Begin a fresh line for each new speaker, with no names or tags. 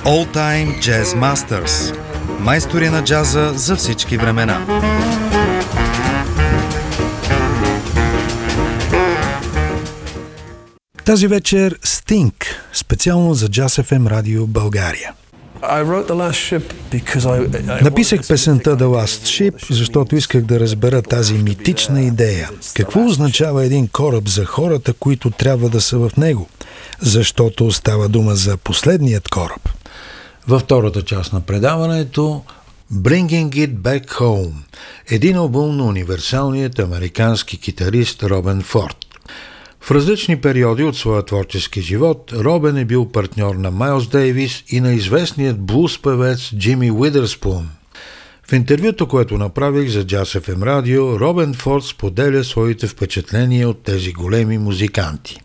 All Time Jazz Masters. Майстори на джаза за всички времена.
Тази вечер Sting, специално за Jazz FM Радио България. Написах песента The Last Ship, защото исках да разбера тази митична идея. Какво означава един кораб за хората, които трябва да са в него? Защото става дума за последният кораб. Във втората част на предаването Bringing It Back Home, един албум на универсалният американски китарист Робен Форд. В различни периоди от своя творчески живот Робен е бил партньор на Майлс Дейвис и на известният блуз певец Джими Уидърспун. В интервюто, което направих за Jazz FM Radio, Робен Форд споделя своите впечатления от тези големи музиканти.